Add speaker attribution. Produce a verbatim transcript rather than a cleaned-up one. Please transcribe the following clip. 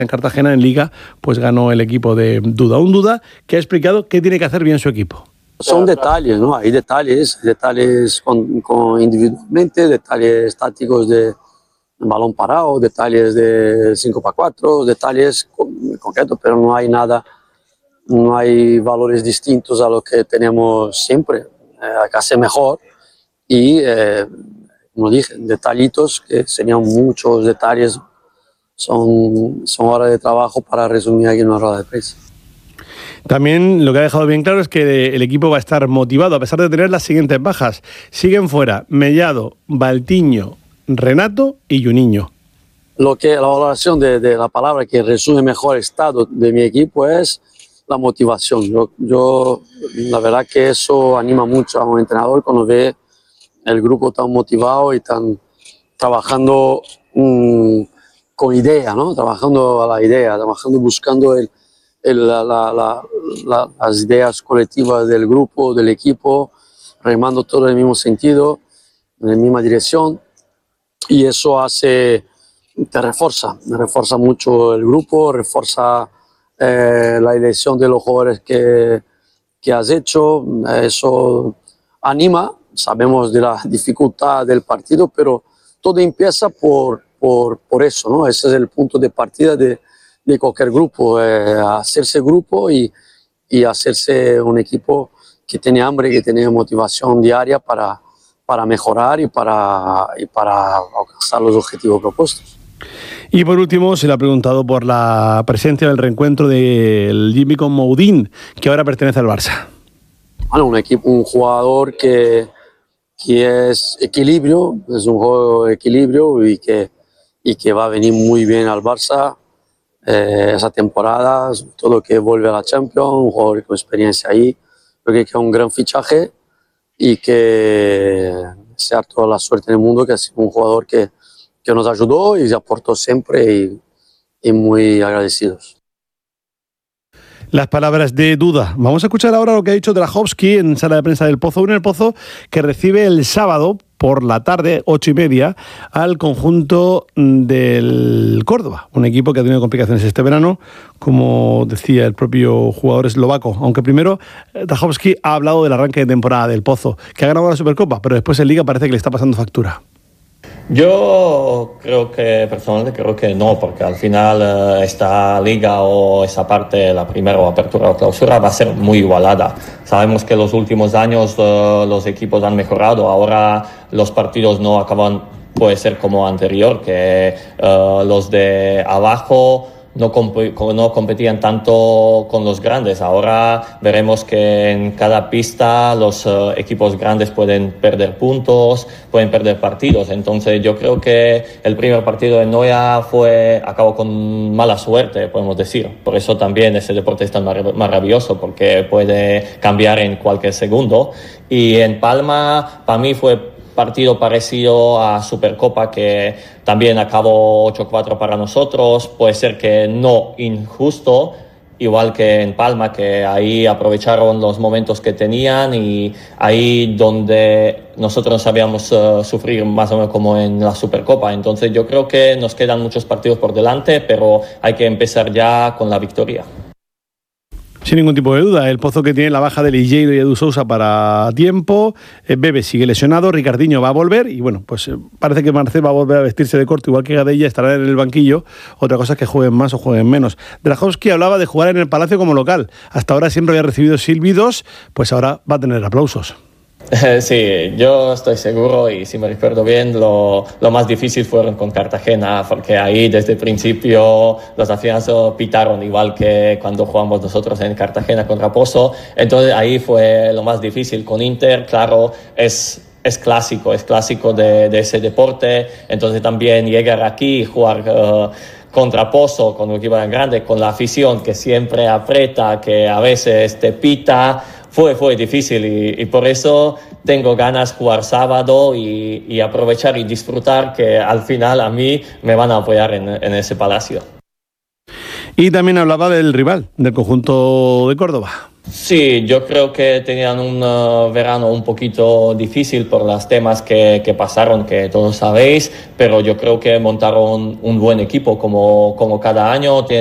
Speaker 1: En Cartagena, en Liga, pues ganó el equipo de Duda. Un Duda que ha explicado qué tiene que hacer bien su equipo.
Speaker 2: Son detalles, ¿no? Hay detalles, detalles con, con individualmente, detalles tácticos de balón parado, detalles de cinco para cuatro, detalles concretos, pero no hay nada, no hay valores distintos a lo que tenemos siempre. Eh, hay que hacer mejor y, eh, como dije, detallitos, que serían muchos detalles, son, son horas de trabajo para resumir aquí en una rueda de prensa.
Speaker 1: También lo que ha dejado bien claro es que el equipo va a estar motivado a pesar de tener las siguientes bajas. Siguen fuera Mellado, Valtiño, Renato y Juninho.
Speaker 2: Lo que la valoración de, de la palabra que resume mejor el estado de mi equipo es la motivación. Yo, yo la verdad que eso anima mucho a un entrenador cuando ve el grupo tan motivado y tan trabajando mmm, con idea, ¿no? Trabajando a la idea, trabajando buscando el El, la, la, la, la, las ideas colectivas del grupo, del equipo, remando todo en el mismo sentido, en la misma dirección, y eso hace, te refuerza, refuerza mucho el grupo, refuerza eh, la elección de los jugadores que, que has hecho, eso anima, sabemos de la dificultad del partido, pero todo empieza por, por, por eso, ¿no? Ese es el punto de partida de de cualquier grupo, eh, hacerse grupo y, y hacerse un equipo que tiene hambre, que tiene motivación diaria para, para mejorar y para, y para alcanzar los objetivos propuestos.
Speaker 1: Y por último, se le ha preguntado por la presencia del reencuentro del Jimmy con Moudín, que ahora pertenece al Barça.
Speaker 2: Bueno, un, equipo, un jugador que, que es equilibrio, es un juego de equilibrio y que, y que va a venir muy bien al Barça. Eh, esa temporada, todo que vuelve a la Champions, un jugador con experiencia ahí, creo que es un gran fichaje y que sea toda la suerte en el mundo, que ha sido un jugador que, que nos ayudó y aportó siempre y, y muy agradecidos.
Speaker 1: Las palabras de Duda. Vamos a escuchar ahora lo que ha dicho Drahovski en sala de prensa del Pozo, un El Pozo que recibe el sábado por la tarde, ocho y media, al conjunto del Córdoba, un equipo que ha tenido complicaciones este verano, como decía el propio jugador eslovaco, aunque primero Drahovski ha hablado del arranque de temporada del Pozo, que ha ganado la Supercopa, pero después en Liga parece que le está pasando factura.
Speaker 3: Yo creo que, personalmente creo que no, porque al final eh, esta liga o esa parte, la primera o apertura o clausura, va a ser muy igualada. Sabemos que los últimos años eh, los equipos han mejorado, ahora los partidos no acaban, puede ser como anterior, que eh, los de abajo no, comp- no competían tanto con los grandes. Ahora veremos que en cada pista los uh, equipos grandes pueden perder puntos, pueden perder partidos. Entonces yo creo que el primer partido de Noia fue, acabó con mala suerte, podemos decir. Por eso también ese deporte es tan mar- maravilloso, porque puede cambiar en cualquier segundo. Y en Palma, para mí fue partido parecido a Supercopa, que también acabó ocho cuatro para nosotros. Puede ser que no injusto, igual que en Palma, que ahí aprovecharon los momentos que tenían y ahí donde nosotros sabíamos uh, sufrir más o menos como en la Supercopa. Entonces yo creo que nos quedan muchos partidos por delante, pero hay que empezar ya con la victoria.
Speaker 1: Sin ningún tipo de duda, el Pozo que tiene la baja de Ligeiro y Edu Sousa para tiempo, eh, Bebe sigue lesionado, Ricardinho va a volver y bueno, pues eh, parece que Marcel va a volver a vestirse de corto, igual que Gadella, estará en el banquillo. Otra cosa es que jueguen más o jueguen menos. Drahovski hablaba de jugar en el Palacio como local, hasta ahora siempre había recibido silbidos, pues ahora va a tener aplausos.
Speaker 3: Sí, yo estoy seguro y si me recuerdo bien, lo, lo más difícil fueron con Cartagena, porque ahí desde el principio los aficionados pitaron igual que cuando jugamos nosotros en Cartagena contra Pozo. Entonces ahí fue lo más difícil. Con Inter, claro, es... Es clásico, es clásico de, de ese deporte. Entonces también llegar aquí y jugar uh, contra Pozo, con un equipo tan grande, con la afición que siempre aprieta, que a veces te pita, fue, fue difícil y, y por eso tengo ganas de jugar sábado y, y aprovechar y disfrutar, que al final a mí me van a apoyar en, en ese palacio.
Speaker 1: Y también hablaba del rival, del conjunto de Córdoba.
Speaker 3: Sí, yo creo que tenían un uh, verano un poquito difícil por los temas que, que pasaron, que todos sabéis, pero yo creo que montaron un buen equipo como, como cada año.